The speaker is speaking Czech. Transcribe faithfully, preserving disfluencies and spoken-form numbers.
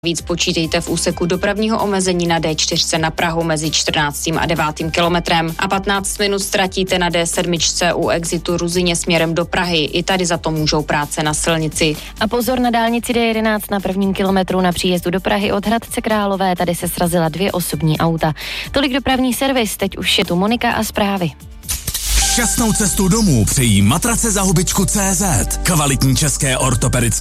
Víc počítejte v úseku dopravního omezení na D čtyři na Prahu mezi čtrnáctým a devátým kilometrem a patnáct minut ztratíte na D sedm u exitu Ruzyně směrem do Prahy. I tady za to můžou práce na silnici. A pozor na dálnici D jedenáct na prvním kilometru na příjezdu do Prahy od Hradce Králové, tady se srazila dvě osobní auta. Tolik dopravní servis, teď už je tu Monika a zprávy. Šťastnou cestu domů přejí matrace za hubičku tečka cé zet. Kvalitní české ortopedické